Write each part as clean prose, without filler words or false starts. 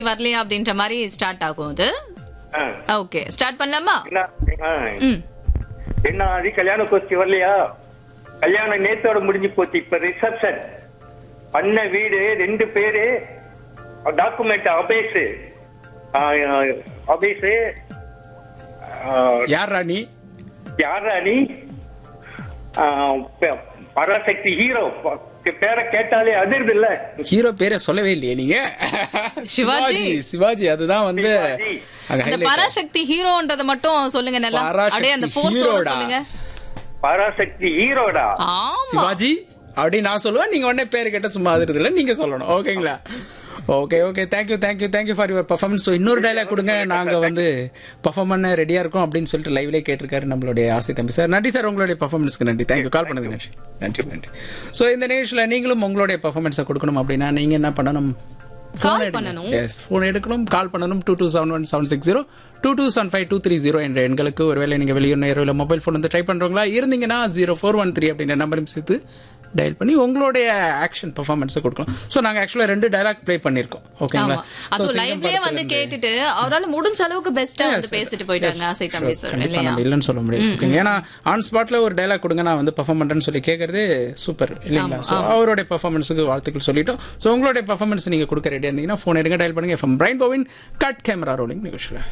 வரலையா அப்படின்ற மாதிரி ஸ்டார்ட் ஆகும் அது. ஓகே, ஸ்டார்ட் பண்ணலாமா? என்ன அது கல்யாண கோஷ்டி வரலையா? கல்யாணம் நேத்தோட முடிஞ்சு போச்சு. இப்ப ரிசப்ஷன் பண்ண வீடு 2 பேரு டாக்குமெண்ட் அபேஸ் யார் ராணி? பராசக்தி ஹீரோ பேரை கேட்டாலே அதிர்து இல்ல. ஹீரோ பேரை சொல்லவே இல்லையே நீங்க. சிவாஜி அதுதான் வந்து அந்த பராசக்தி ஹீரோன்றத மட்டும் சொல்லுங்க. நல்லா அப்படியே அந்த ஃபோர்ஸோட சொல்லுங்க. பராசக்தி ஹீரோடா சிவாஜி அப்படி நான் சொல்லுவேன். நீங்க உடனே பேரு கேட்ட சும்மா அதிர்து இல்ல நீங்க சொல்லணும். ஓகேங்களா? Okay thank you for your performance. So இன்னொரு டைலாக் கொடுங்க, நாங்க வந்து பெர்ஃபார்ம் பண்ண ரெடியா இருக்கோம் அப்படின்னு சொல்லிட்டு லைவ்லேயே கேட்டிருக்காரு நம்மளுடைய ஆசை தம்பி சார். நன்றி சார், உங்களுடைய பெர்ஃபார்மன்ஸ்க்கு நன்றி. தேங்க்யூ, கால் பண்ணது நன்றி. ஸோ இந்த நிகழ்ச்சியில் நீங்களும் உங்களுடைய பெர்ஃபார்மன்ஸை கொடுக்கணும் அப்படின்னா நீங்க என்ன பண்ணணும்? போன் எடுக்கணும், கால் பண்ணணும். 2271-760 2275-230 என்ற எண்களுக்கு. ஒருவேளை நீங்க வெளியூர் நேரில் மொபைல் போன் வந்து ட்ரை பண்றவங்களா இருந்தீங்கன்னா 0413 அப்படின்ற நம்பரையும் சேர்த்து டயல் பண்ணி உங்களுடைய ஆக்ஷன் பெர்ஃபார்மன்ஸ் கொடுக்கணும். சோ நாங்க ஆக்சுவலா 2 டயலாக் ப்ளே பண்ணிருக்கோம். ஓகேங்களா? அது லைவ்லயே வந்து கேட்டிட்டு அவரால முடிஞ்ச அளவுக்கு பெஸ்டா வந்து பேசிட்டு போயிட்டாங்க ஆசை தம்பி சார். இல்லையா? இல்லன்னு சொல்ல முடியாது. ஏன்னா ஆன் ஸ்பாட்ல ஒரு டயலாக் கொடுங்க, நான் வந்து பெர்ஃபார்ம் பண்றேன்னு சொல்லி கேக்குறது சூப்பர் இல்லைங்களா? சோ அவருடைய பெர்ஃபார்மன்ஸுக்கு வாழ்த்துக்கள் சொல்லிட்டோம். சோ உங்களுடைய பெர்ஃபார்மன்ஸ் நீங்க கொடுக்க ரெடியா இருந்தீங்கன்னா போன் எடுங்க, டயல் பண்ணுங்க. FM brain போவின் cut camera rolling நிகழ்ச்சியில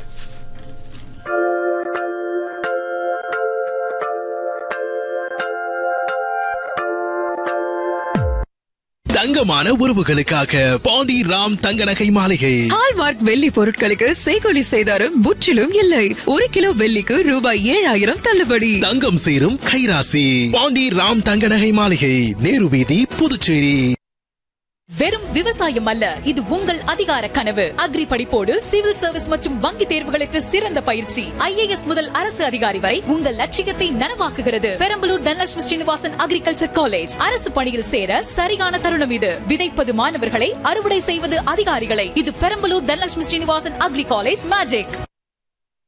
தங்கமான உறவுகளுக்காக பாண்டி ராம் தங்க நகை மாளிகை. ஹால்மார்க் வெள்ளி பொருட்களுக்கு செய்கூலி சேதாரம் முற்றிலும் இல்லை. 1 கிலோ வெள்ளிக்கு ரூபாய் 7000 தள்ளுபடி. தங்கம் சேரும் கைராசி பாண்டி ராம் தங்க நகை மாளிகை, நேரு வீதி, புதுச்சேரி. வெறும் விவசாயம் அல்ல, இது உங்கள் அதிகார கனவு. அக்ரி படிப்போடு சிவில் சர்வீஸ் மற்றும் வங்கி தேர்வுகளுக்கு சிறந்த பயிற்சி. IAS முதல் அரசு அதிகாரி வரை உங்கள் லட்சியத்தை நனவாக்குகிறது. Perambalur Dhanalakshmi Srinivasan agriculture college. அரசு பணியில் சேர சரியான தருணம் இது. விதைப்பது மாணவர்களை, அறுவடை செய்வது அதிகாரிகளை. இது Perambalur Dhanalakshmi Srinivasan agri college magic.